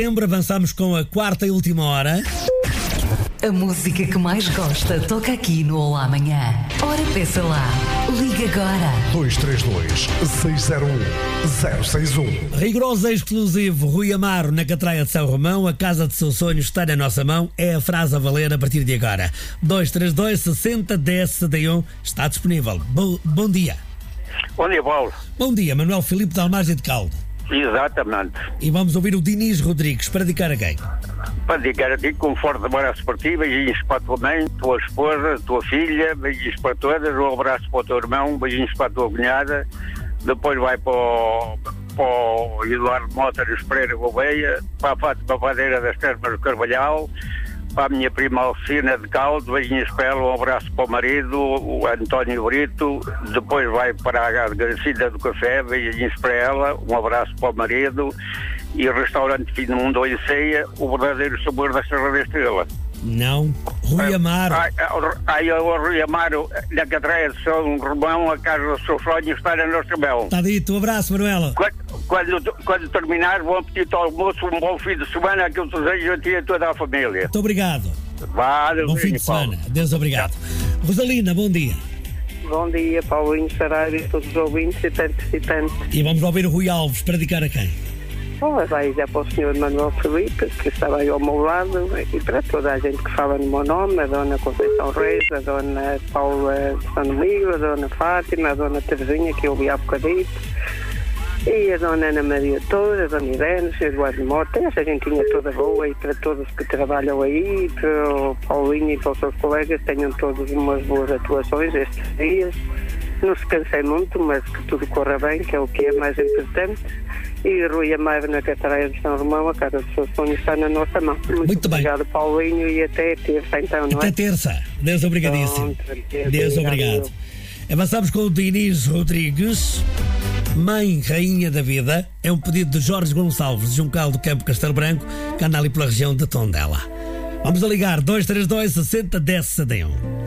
Sempre avançamos com a quarta e última hora. A música que mais gosta toca aqui no Olá Amanhã. Ora, peça lá. Liga agora. 232-601-061. Rigoroso e exclusivo Rui Amaro na Catraia de São Romão. A casa de seus sonhos está na nossa mão. É a frase a valer a partir de agora. 232-60-10-71 está disponível. Bom dia. Bom dia, Paulo. Bom dia, Manuel Filipe de Almagem de Caldo. Exatamente. E vamos ouvir o Diniz Rodrigues para dedicar a quem? Para dedicar a ti, com um forte abraço para ti, beijinhos para a tua mãe, tua esposa, tua filha, beijinhos para todas, um abraço para o teu irmão, beijinhos para a tua cunhada, depois vai para o Eduardo Mota dos Pereira Gouveia, para a Fátima Padeira das Termas do Carvalhal, para a minha prima Alcina de Caldo, beijinhos para ela, um abraço para o marido, o António Brito, depois vai para a Garcida do Café, beijinhos para ela, um abraço para o marido, e o restaurante Fim do Mundo em Ceia, o verdadeiro sabor da Serra da Estrela. Não, Rui Amaro. O Rui Amaro, na Catraia de São Romão, a casa dos seus sonhos está na nossa mão. Está dito, um abraço, Manuela. Quando terminar, bom apetite ao almoço, um bom fim de semana, que eu desejo a ti e a toda a família. Muito obrigado. Bom fim de semana. Deus obrigado. Rosalina, bom dia. Bom dia, Paulinho Saraiva, todos os ouvintes e tantos. E vamos ouvir o Rui Alves para dedicar a quem? Bom, vai já para o Sr. Manuel Filipe, que estava aí ao meu lado, e para toda a gente que fala no meu nome, a Dona Conceição Reis, a Dona Paula de São Domingo, a Dona Fátima, a Dona Terezinha, que eu vi há bocadito, e a Dona Ana Maria Toura, a Dona Irene, o Sr. Eduardo Mota, essa gentinha toda boa, e para todos que trabalham aí, para o Paulinho e para os seus colegas, tenham todos umas boas atuações estes dias. Não se cansei muito, mas que tudo corra bem, que é o que é mais importante. E Rui Amaro na Catraia de São Romão, a casa dos seus sonhos está na nossa mão. Muito bem. Obrigado, Paulinho, e até terça, então, não é? Até terça. Deus obrigadíssimo. Deus obrigado. Avançamos com o Diniz Rodrigues. Mãe, rainha da vida, é um pedido de Jorge Gonçalves, de Juncal do Campo Castelo Branco, que anda ali pela região de Tondela. Vamos a ligar 232 60 10 71.